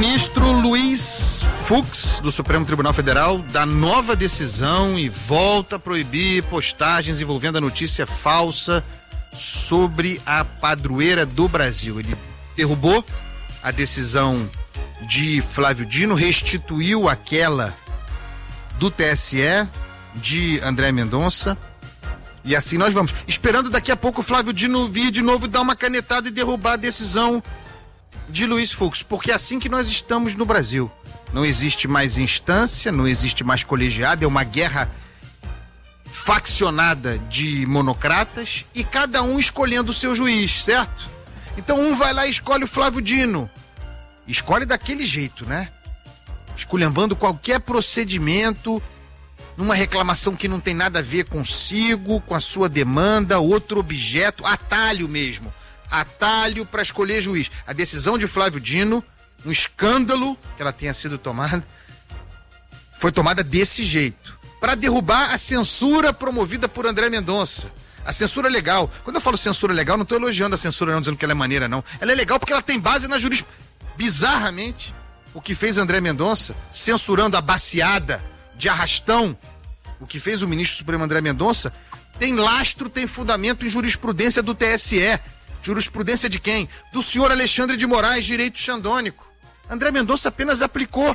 ministro Luiz Fux, do Supremo Tribunal Federal, dá nova decisão e volta a proibir postagens envolvendo a notícia falsa sobre a padroeira do Brasil. Ele derrubou a decisão de Flávio Dino, restituiu aquela do TSE de André Mendonça, e assim nós vamos. Esperando daqui a pouco o Flávio Dino vir de novo, dar uma canetada e derrubar a decisão de Luiz Fux, porque é assim que nós estamos no Brasil. Não existe mais instância, não existe mais colegiado, é uma guerra faccionada de monocratas e cada um escolhendo o seu juiz, certo? Então um vai lá e escolhe o Flávio Dino. Escolhe daquele jeito, né? Esculhambando qualquer procedimento, numa reclamação que não tem nada a ver consigo, com a sua demanda, outro objeto, atalho mesmo. Atalho para escolher juiz. A decisão de Flávio Dino, um escândalo que ela tenha sido tomada, foi tomada desse jeito, para derrubar a censura promovida por André Mendonça. A censura legal. Quando eu falo censura legal, não estou elogiando a censura, não, dizendo que ela é maneira, não. Ela é legal porque ela tem base na jurisprudência. Bizarramente, o que fez André Mendonça, censurando a baciada de arrastão, o que fez o ministro Supremo André Mendonça, tem lastro, tem fundamento em jurisprudência do TSE. Jurisprudência de quem? Do senhor Alexandre de Moraes, direito xandônico. André Mendonça apenas aplicou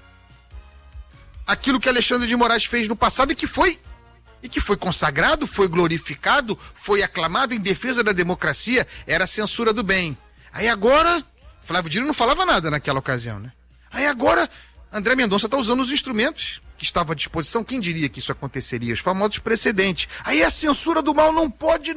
aquilo que Alexandre de Moraes fez no passado e que foi consagrado, foi glorificado, foi aclamado em defesa da democracia, era a censura do bem. Aí agora, Flávio Dino não falava nada naquela ocasião, né? Aí agora, André Mendonça está usando os instrumentos que estavam à disposição. Quem diria que isso aconteceria? Os famosos precedentes. Aí a censura do mal não pode.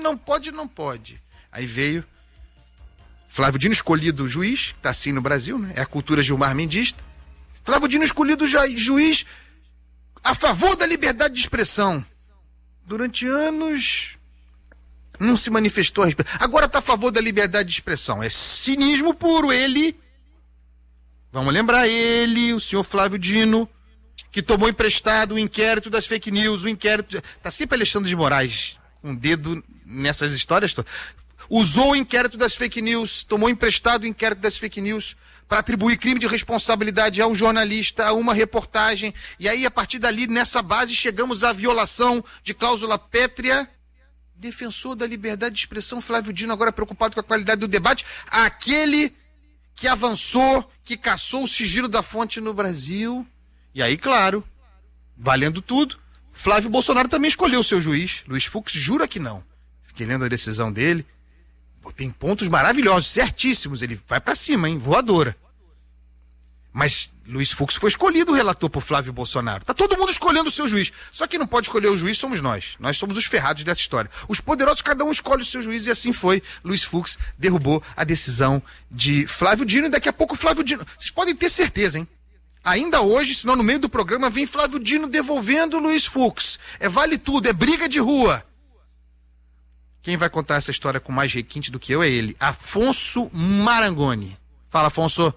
Aí veio Flávio Dino, escolhido juiz, tá assim no Brasil, né? É a cultura Gilmar Mendista. Flávio Dino, escolhido juiz a favor da liberdade de expressão. Durante anos não se manifestou a respeito. Agora tá a favor da liberdade de expressão. É cinismo puro. Ele, vamos lembrar, ele, o senhor Flávio Dino, que tomou emprestado o inquérito das fake news, o inquérito... Tá sempre Alexandre de Moraes com o dedo nessas histórias todas. Usou o inquérito das fake news, tomou emprestado o inquérito das fake news para atribuir crime de responsabilidade a um jornalista, a uma reportagem. E aí, a partir dali, nessa base, chegamos à violação de cláusula pétrea. Defensor da liberdade de expressão, Flávio Dino, agora preocupado com a qualidade do debate. Aquele que avançou, que caçou o sigilo da fonte no Brasil. E aí, claro, valendo tudo, Flávio Bolsonaro também escolheu o seu juiz. Luiz Fux jura que não. Fiquei lendo a decisão dele. Tem pontos maravilhosos, certíssimos. Ele vai pra cima, hein? Voadora. Mas Luiz Fux foi escolhido o relator por Flávio Bolsonaro. Tá todo mundo escolhendo o seu juiz. Só que não pode escolher o juiz, somos nós. Nós somos os ferrados dessa história. Os poderosos, cada um escolhe o seu juiz, e assim foi. Luiz Fux derrubou a decisão de Flávio Dino, e daqui a pouco Flávio Dino... Vocês podem ter certeza, hein? Ainda hoje, senão no meio do programa, vem Flávio Dino devolvendo Luiz Fux. É vale tudo, é briga de rua. Quem vai contar essa história com mais requinte do que eu é ele, Afonso Marangoni. Fala, Afonso.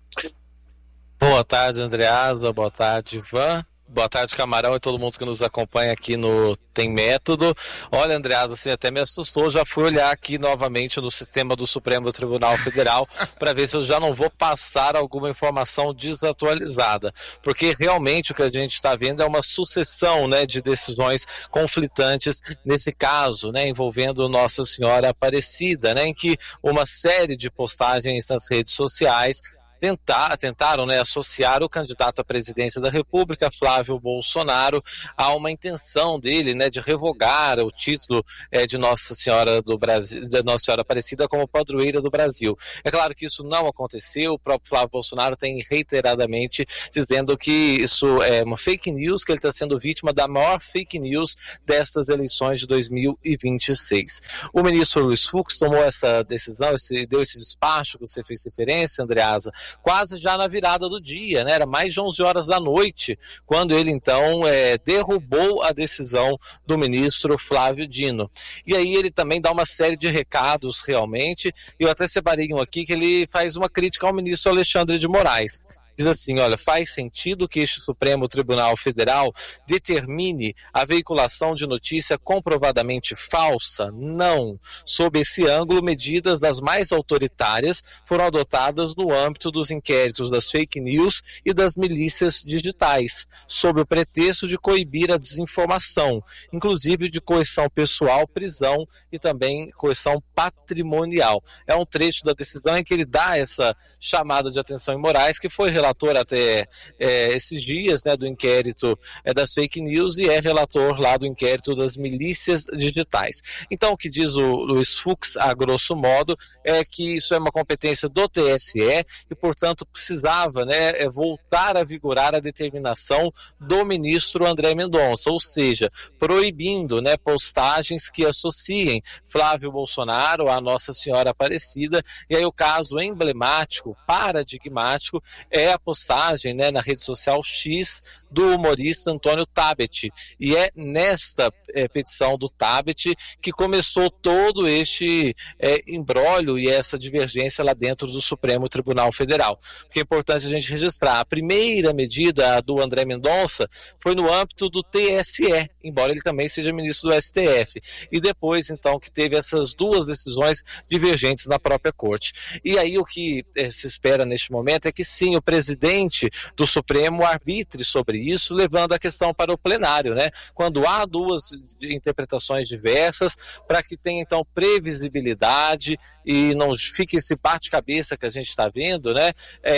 Boa tarde, Andreasa. Boa tarde, Ivan. Boa tarde, Camarão, e todo mundo que nos acompanha aqui no Tem Método. Olha, Andreasa, assim, até me assustou. Já fui olhar aqui novamente no sistema do Supremo Tribunal Federal para ver se eu já não vou passar alguma informação desatualizada. Porque realmente o que a gente está vendo é uma sucessão, né, de decisões conflitantes nesse caso, né, envolvendo Nossa Senhora Aparecida, né, em que uma série de postagens nas redes sociais tentaram, né, associar o candidato à presidência da República, Flávio Bolsonaro, a uma intenção dele, né, de revogar o título de Nossa Senhora do Brasil, de Nossa Senhora Aparecida como padroeira do Brasil. É claro que isso não aconteceu. O próprio Flávio Bolsonaro tem reiteradamente dizendo que isso é uma fake news, que ele está sendo vítima da maior fake news destas eleições de 2026. O ministro Luiz Fux tomou essa decisão, deu esse despacho que você fez referência, Andreasa, quase já na virada do dia, né? Era mais de 11 horas da noite, quando ele então derrubou a decisão do ministro Flávio Dino. E aí ele também dá uma série de recados realmente, eu até separei um aqui que ele faz uma crítica ao ministro Alexandre de Moraes. diz assim, olha, faz sentido que este Supremo Tribunal Federal determine a veiculação de notícia comprovadamente falsa? Não. Sob esse ângulo, medidas das mais autoritárias foram adotadas no âmbito dos inquéritos das fake news e das milícias digitais, sob o pretexto de coibir a desinformação, inclusive de coerção pessoal, prisão e também coerção patrimonial. É um trecho da decisão em que ele dá essa chamada de atenção em Moraes, que foi relator até esses dias, né, do inquérito das fake news e é relator lá do inquérito das milícias digitais. Então, o que diz o Luiz Fux, a grosso modo, é que isso é uma competência do TSE e, portanto, precisava, né, voltar a vigorar a determinação do ministro André Mendonça, ou seja, proibindo, né, postagens que associem Flávio Bolsonaro à Nossa Senhora Aparecida. E aí o caso emblemático, paradigmático, é a postagem, né, na rede social X do humorista Antônio Tabet. E é nesta petição do Tabet que começou todo este imbróglio e essa divergência lá dentro do Supremo Tribunal Federal. Porque é importante a gente registrar, a primeira medida do André Mendonça foi no âmbito do TSE, embora ele também seja ministro do STF. E depois, então, que teve essas duas decisões divergentes na própria corte. E aí o que se espera neste momento é que sim, o presidente do Supremo arbitre sobre isso, levando a questão para o plenário, né? Quando há duas interpretações diversas, para que tenha então previsibilidade e não fique esse bate-cabeça que a gente está vendo, né?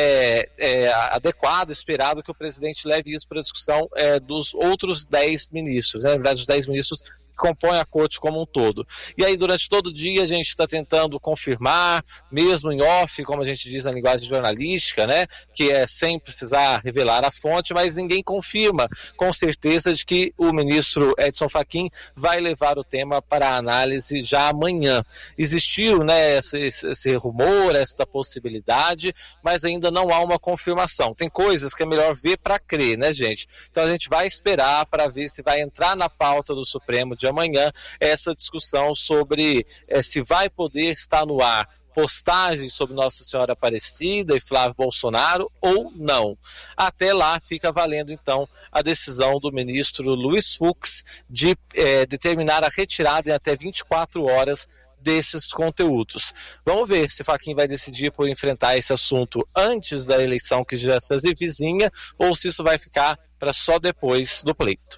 É adequado, esperado que o presidente leve isso para a discussão dos outros 10 ministros, né? Na verdade, os 10 ministros compõe a corte como um todo. E aí, durante todo o dia, a gente está tentando confirmar, mesmo em off, como a gente diz na linguagem jornalística, né, que é sem precisar revelar a fonte, mas ninguém confirma com certeza de que o ministro Edson Fachin vai levar o tema para análise já amanhã. Existiu, né, esse rumor, essa possibilidade, mas ainda não há uma confirmação. Tem coisas que é melhor ver para crer, né, gente? Então a gente vai esperar para ver se vai entrar na pauta do Supremo de amanhã essa discussão sobre se vai poder estar no ar postagens sobre Nossa Senhora Aparecida e Flávio Bolsonaro ou não. Até lá fica valendo então a decisão do ministro Luiz Fux de determinar a retirada em até 24 horas desses conteúdos. Vamos ver se Fachin vai decidir por enfrentar esse assunto antes da eleição que já se avizinha ou se isso vai ficar para só depois do pleito.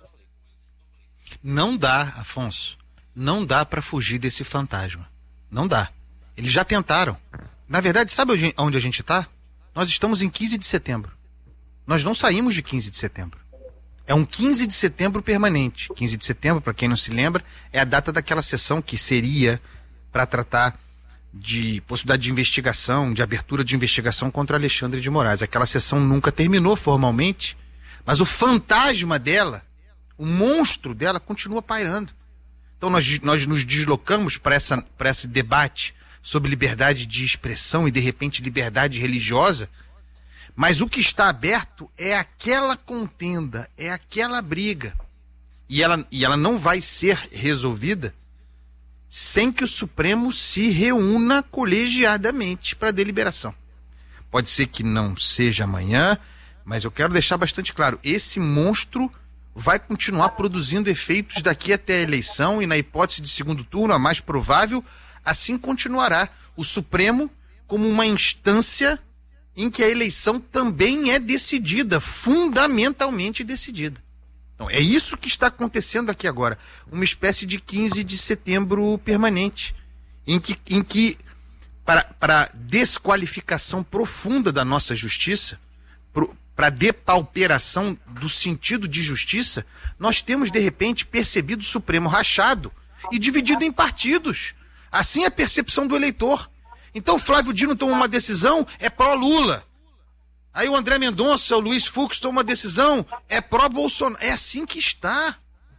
Não dá, Afonso, não dá para fugir desse fantasma. Não dá. Eles já tentaram. Na verdade, sabe onde a gente está? Nós estamos em 15 de setembro. Nós não saímos de 15 de setembro. É um 15 de setembro permanente. 15 de setembro, para quem não se lembra, é a data daquela sessão que seria para tratar de possibilidade de investigação, de abertura de investigação contra Alexandre de Moraes. Aquela sessão nunca terminou formalmente, mas o fantasma dela, o monstro dela continua pairando. Então nós nos deslocamos para esse debate sobre liberdade de expressão e, de repente, liberdade religiosa, mas o que está aberto é aquela contenda, é aquela briga. E ela não vai ser resolvida sem que o Supremo se reúna colegiadamente para deliberação. Pode ser que não seja amanhã, mas eu quero deixar bastante claro, esse monstro vai continuar produzindo efeitos daqui até a eleição e, na hipótese de segundo turno, a mais provável, assim continuará. O Supremo como uma instância em que a eleição também é decidida, fundamentalmente decidida. Então, é isso que está acontecendo aqui agora. Uma espécie de 15 de setembro permanente, em que para desqualificação profunda da nossa justiça, para depauperação do sentido de justiça, nós temos, de repente, percebido o Supremo rachado e dividido em partidos. Assim é a percepção do eleitor. Então, Flávio Dino toma uma decisão, é pró-Lula. Aí o André Mendonça, o Luiz Fux toma uma decisão, é pró-Bolsonaro. É assim que está.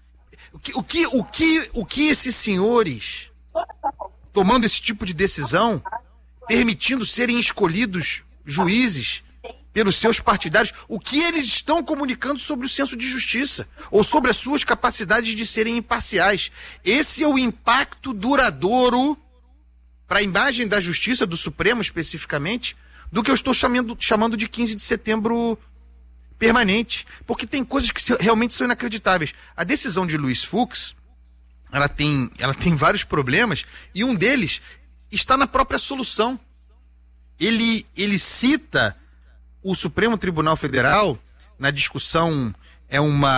O que esses senhores, tomando esse tipo de decisão, permitindo serem escolhidos juízes pelos seus partidários, o que eles estão comunicando sobre o senso de justiça ou sobre as suas capacidades de serem imparciais? Esse é o impacto duradouro para a imagem da justiça, do Supremo especificamente, do que eu estou chamando de 15 de setembro permanente, porque tem coisas que realmente são inacreditáveis. A decisão de Luiz Fux, ela tem vários problemas, e um deles está na própria solução. Ele cita o Supremo Tribunal Federal na discussão, é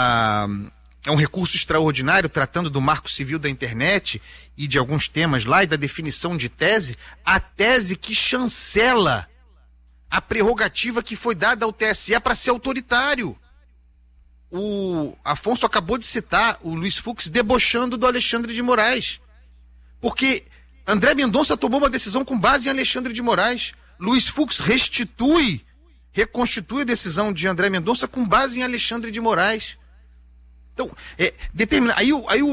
um recurso extraordinário tratando do marco civil da internet e de alguns temas lá e da definição de tese, a tese que chancela a prerrogativa que foi dada ao TSE para ser autoritário. O Afonso acabou de citar o Luiz Fux debochando do Alexandre de Moraes, porque André Mendonça tomou uma decisão com base em Alexandre de Moraes. Luiz Fux reconstitui a decisão de André Mendonça com base em Alexandre de Moraes. Então, aí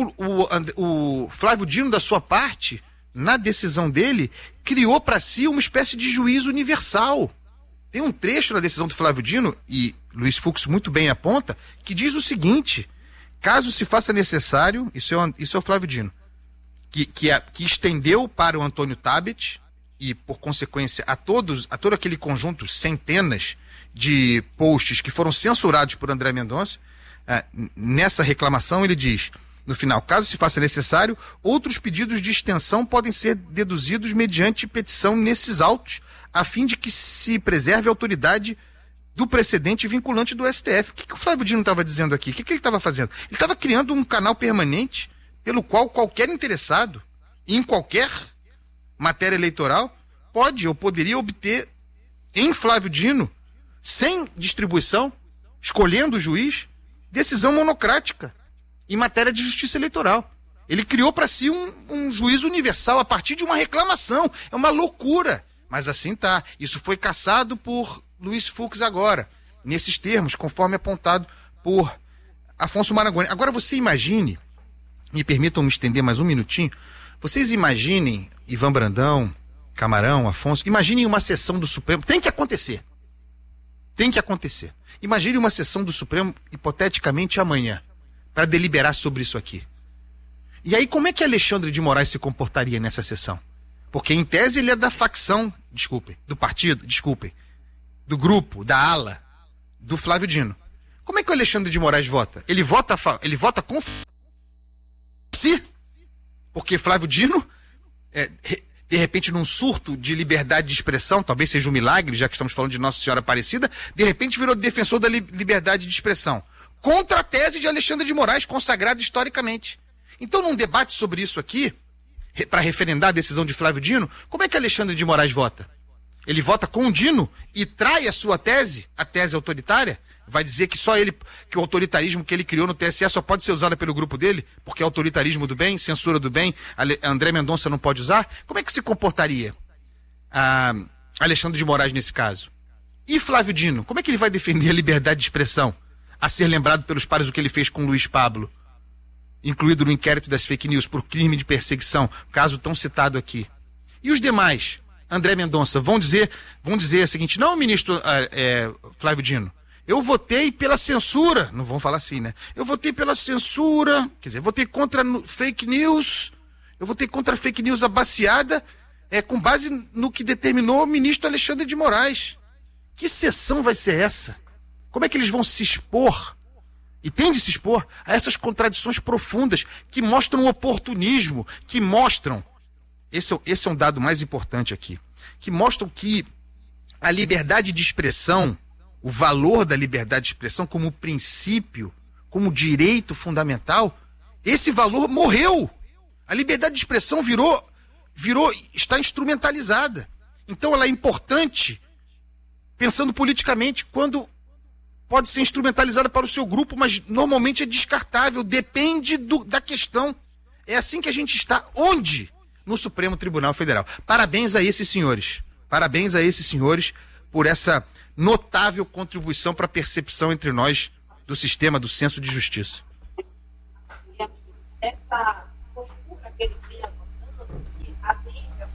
o Flávio Dino, da sua parte, na decisão dele, criou para si uma espécie de juízo universal. Tem um trecho na decisão do Flávio Dino, e Luiz Fux muito bem aponta, que diz o seguinte: caso se faça necessário, isso é o Flávio Dino, que estendeu para o Antônio Tabet, e por consequência a todo aquele conjunto, centenas de posts que foram censurados por André Mendonça. Nessa reclamação ele diz, no final, caso se faça necessário, outros pedidos de extensão podem ser deduzidos mediante petição nesses autos, a fim de que se preserve a autoridade do precedente vinculante do STF. O que o Flávio Dino estava dizendo aqui? O que ele estava fazendo? Ele estava criando um canal permanente pelo qual qualquer interessado, em qualquer matéria eleitoral, pode ou poderia obter em Flávio Dino, sem distribuição, escolhendo o juiz, decisão monocrática em matéria de justiça eleitoral. Ele criou para si um juízo universal a partir de uma reclamação. É uma loucura. Mas assim tá. Isso foi cassado por Luiz Fux agora, nesses termos, conforme apontado por Afonso Marangoni. Agora você imagine, me permitam me estender mais um minutinho, vocês imaginem, Ivan Brandão, Camarão, Afonso, imaginem uma sessão do Supremo. Tem que acontecer. Imagine uma sessão do Supremo, hipoteticamente amanhã, para deliberar sobre isso aqui. E aí, como é que Alexandre de Moraes se comportaria nessa sessão? Porque, em tese, ele é da facção, do partido, do grupo, da ala, do Flávio Dino. Como é que o Alexandre de Moraes vota? Ele vota com si? Porque Flávio Dino, de repente, num surto de liberdade de expressão, talvez seja um milagre, já que estamos falando de Nossa Senhora Aparecida, de repente virou defensor da liberdade de expressão, contra a tese de Alexandre de Moraes, consagrada historicamente. Então, num debate sobre isso aqui, para referendar a decisão de Flávio Dino, como é que Alexandre de Moraes vota? Ele vota com o Dino e trai a sua tese, a tese autoritária? Vai dizer que só ele, que o autoritarismo que ele criou no TSE só pode ser usado pelo grupo dele, porque é autoritarismo do bem, censura do bem, André Mendonça não pode usar? Como é que se comportaria Alexandre de Moraes nesse caso? E Flávio Dino, como é que ele vai defender a liberdade de expressão, a ser lembrado pelos pares o que ele fez com Luiz Pablo, incluído no inquérito das fake news por crime de perseguição, caso tão citado aqui? E os demais, André Mendonça, vão dizer o seguinte: não, ministro Flávio Dino, eu votei pela censura, não vão falar assim, né? Eu votei pela censura, quer dizer, votei contra fake news, eu votei contra a fake news abaciada, com base no que determinou o ministro Alexandre de Moraes. Que sessão vai ser essa? Como é que eles vão se expor, e tem de se expor, a essas contradições profundas que mostram o oportunismo, que mostram, esse é um dado mais importante aqui, que mostram que a liberdade de expressão, o valor da liberdade de expressão como princípio, como direito fundamental, esse valor morreu. A liberdade de expressão está instrumentalizada. Então ela é importante, pensando politicamente, quando pode ser instrumentalizada para o seu grupo, mas normalmente é descartável, depende da questão. É assim que a gente está. Onde? No Supremo Tribunal Federal. Parabéns a esses senhores por essa notável contribuição para a percepção entre nós do sistema, do senso de justiça. Essa postura que ele vem adotando, que atende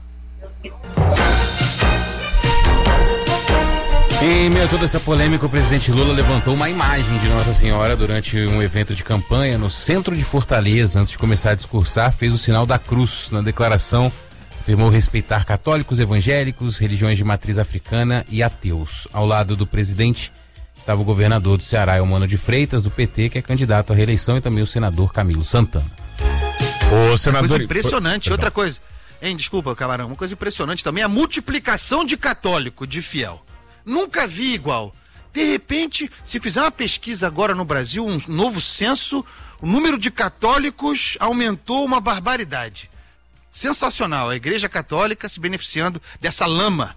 Em meio a toda essa polêmica, o presidente Lula levantou uma imagem de Nossa Senhora durante um evento de campanha no centro de Fortaleza. Antes de começar a discursar, fez o sinal da cruz na declaração Afirmou respeitar católicos, evangélicos, religiões de matriz africana e ateus. Ao lado do presidente estava o governador do Ceará, Eumano de Freitas, do PT, que é candidato à reeleição, e também o senador Camilo Santana. O senador... Uma coisa impressionante, outra coisa. Desculpa, Camarão, uma coisa impressionante também, a multiplicação de católico, de fiel. Nunca vi igual. De repente, se fizer uma pesquisa agora no Brasil, um novo censo, o número de católicos aumentou uma barbaridade. Sensacional, a Igreja Católica se beneficiando dessa lama.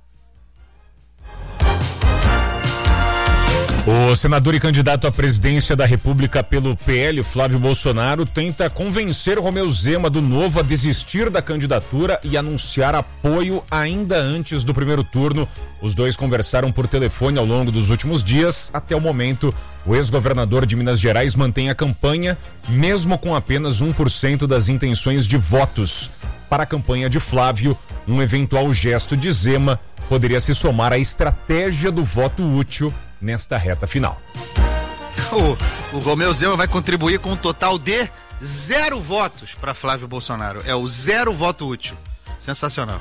O senador e candidato à presidência da República pelo PL, Flávio Bolsonaro, tenta convencer Romeu Zema do Novo a desistir da candidatura e anunciar apoio ainda antes do primeiro turno. Os dois conversaram por telefone ao longo dos últimos dias. Até o momento, o ex-governador de Minas Gerais mantém a campanha, mesmo com apenas 1% das intenções de votos. Para a campanha de Flávio, um eventual gesto de Zema poderia se somar à estratégia do voto útil nesta reta final. O Romeu Zema vai contribuir com um total de 0 votos para Flávio Bolsonaro. É o 0 voto útil. Sensacional.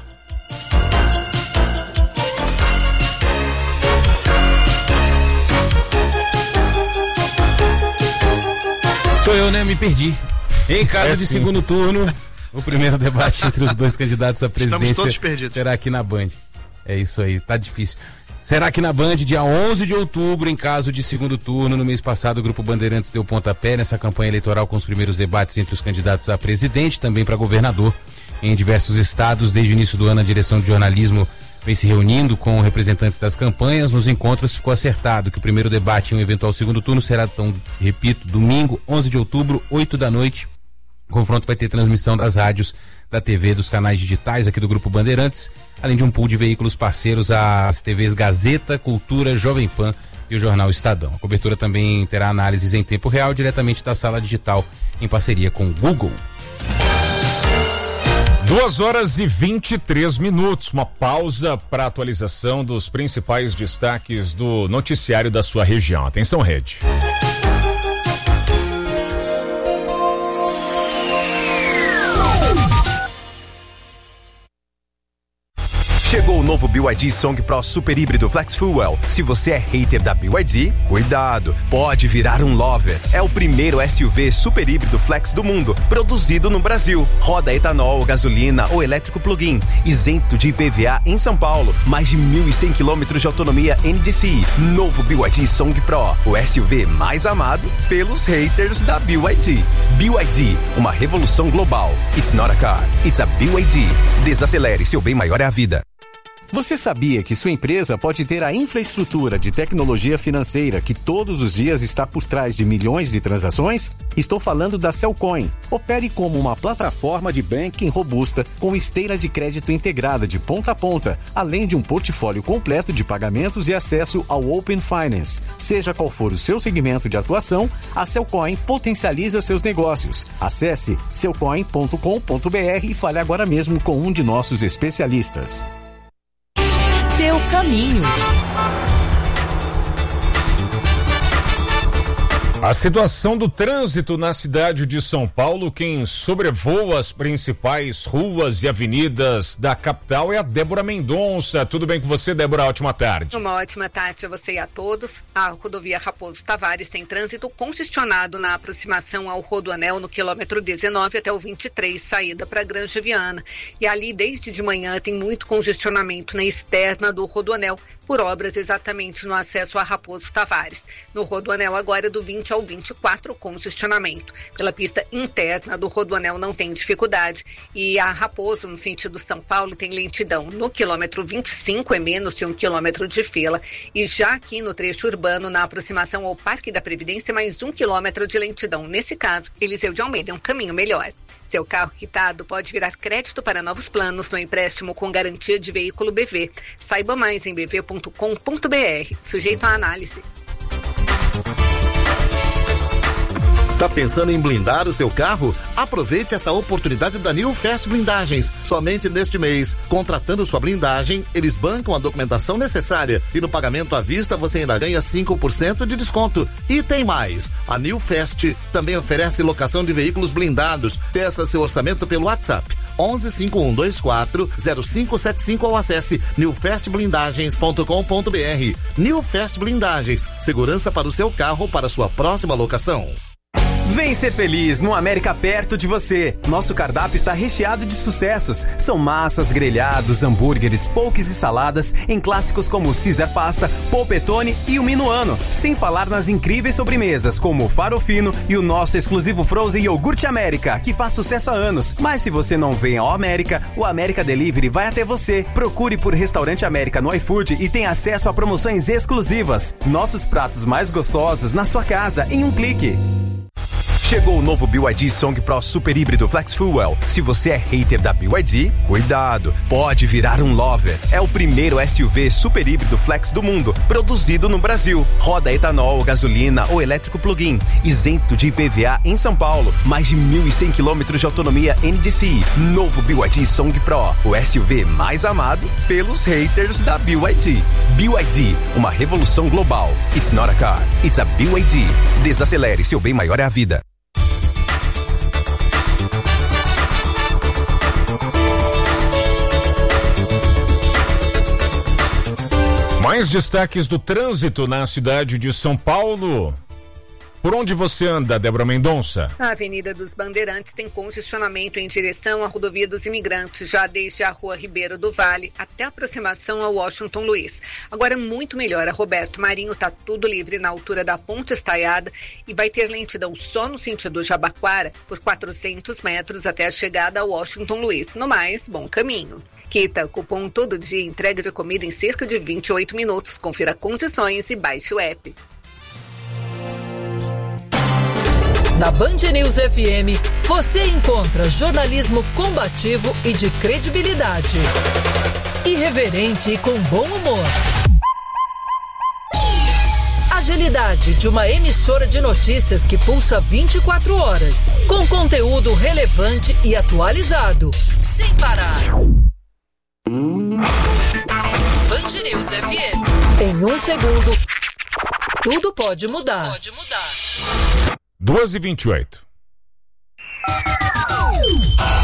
Sou eu, né? Me perdi. Em caso de segundo turno, o primeiro debate entre os dois candidatos à presidência. Estamos todos perdidos. Será aqui na Band. É isso aí, tá difícil. Será aqui na Band, dia 11 de outubro, em caso de segundo turno. No mês passado, o Grupo Bandeirantes deu pontapé nessa campanha eleitoral com os primeiros debates entre os candidatos a presidente, também para governador, em diversos estados. Desde o início do ano, a direção de jornalismo vem se reunindo com representantes das campanhas. Nos encontros ficou acertado que o primeiro debate em um eventual segundo turno será, então, repito, domingo, 11 de outubro, 8 da noite. O confronto vai ter transmissão das rádios, da TV, dos canais digitais aqui do Grupo Bandeirantes, além de um pool de veículos parceiros às TVs Gazeta, Cultura, Jovem Pan e o Jornal Estadão. A cobertura também terá análises em tempo real diretamente da sala digital em parceria com o Google. 2h23, uma pausa para atualização dos principais destaques do noticiário da sua região. Atenção, Rede. Chegou o novo BYD Song Pro Super Híbrido Flex Fuel. Se você é hater da BYD, cuidado, pode virar um lover. É o primeiro SUV super híbrido flex do mundo, produzido no Brasil. Roda etanol, gasolina ou elétrico plug-in, isento de IPVA em São Paulo. Mais de 1.100 km de autonomia NDCi. Novo BYD Song Pro, o SUV mais amado pelos haters da BYD. BYD, uma revolução global. It's not a car, it's a BYD. Desacelere, seu bem maior é a vida. Você sabia que sua empresa pode ter a infraestrutura de tecnologia financeira que todos os dias está por trás de milhões de transações? Estou falando da Cellcoin. Opere como uma plataforma de banking robusta com esteira de crédito integrada de ponta a ponta, além de um portfólio completo de pagamentos e acesso ao Open Finance. Seja qual for o seu segmento de atuação, a Cellcoin potencializa seus negócios. Acesse cellcoin.com.br e fale agora mesmo com um de nossos especialistas. Seu caminho. A situação do trânsito na cidade de São Paulo, quem sobrevoa as principais ruas e avenidas da capital é a Débora Mendonça. Tudo bem com você, Débora? Ótima tarde. Uma ótima tarde a você e a todos. A rodovia Raposo Tavares tem trânsito congestionado na aproximação ao Rodoanel no quilômetro 19 até o 23, saída para Granja Viana. E ali, desde de manhã, tem muito congestionamento na externa do Rodoanel, por obras exatamente no acesso a Raposo Tavares. No Rodoanel agora do 20 ao 24, congestionamento. Pela pista interna do Rodoanel não tem dificuldade e a Raposo, no sentido São Paulo, tem lentidão. No quilômetro 25 é menos de 1 quilômetro de fila e já aqui no trecho urbano, na aproximação ao Parque da Previdência, mais 1 quilômetro de lentidão. Nesse caso, Eliseu de Almeida é um caminho melhor. Seu carro quitado pode virar crédito para novos planos no empréstimo com garantia de veículo BV. Saiba mais em bv.com.br. Sujeito à análise. Está pensando em blindar o seu carro? Aproveite essa oportunidade da New Fast Blindagens. Somente neste mês, contratando sua blindagem, eles bancam a documentação necessária e no pagamento à vista você ainda ganha 5% de desconto. E tem mais, a New Fast também oferece locação de veículos blindados. Peça seu orçamento pelo WhatsApp 11 5124 0575 ou acesse newfestblindagens.com.br. Newfest Blindagens, segurança para o seu carro para sua próxima locação. Vem ser feliz no América perto de você. Nosso cardápio está recheado de sucessos. São massas, grelhados, hambúrgueres, pokés e saladas em clássicos como o Caesar Pasta, polpettone e o Minuano. Sem falar nas incríveis sobremesas como o Farofino e o nosso exclusivo Frozen Iogurte América, que faz sucesso há anos. Mas se você não vem ao América, o América Delivery vai até você. Procure por Restaurante América no iFood e tenha acesso a promoções exclusivas. Nossos pratos mais gostosos na sua casa em um clique. Chegou o novo BYD Song Pro Super Híbrido Flex Fuel. Se você é hater da BYD, cuidado, pode virar um lover. É o primeiro SUV super híbrido flex do mundo, produzido no Brasil. Roda etanol, gasolina ou elétrico plug-in, isento de IPVA em São Paulo. Mais de 1.100 km de autonomia NDCi. Novo BYD Song Pro, o SUV mais amado pelos haters da BYD. BYD, uma revolução global. It's not a car, it's a BYD. Desacelere, seu bem maior é a vida. Mais destaques do trânsito na cidade de São Paulo. Por onde você anda, Débora Mendonça? A Avenida dos Bandeirantes tem congestionamento em direção à Rodovia dos Imigrantes, já desde a Rua Ribeiro do Vale até a aproximação ao Washington Luiz. Agora muito melhor, a Roberto Marinho está tudo livre na altura da Ponte Estaiada e vai ter lentidão só no sentido Jabaquara por 400 metros até a chegada ao Washington Luiz. No mais, bom caminho. Quita, cupom todo dia, entrega de comida em cerca de 28 minutos. Confira condições e baixe o app. Na Band News FM, você encontra jornalismo combativo e de credibilidade. Irreverente e com bom humor. Agilidade de uma emissora de notícias que pulsa 24 horas. Com conteúdo relevante e atualizado. Sem parar. Band News FM. Em um segundo, tudo pode mudar. 2h28.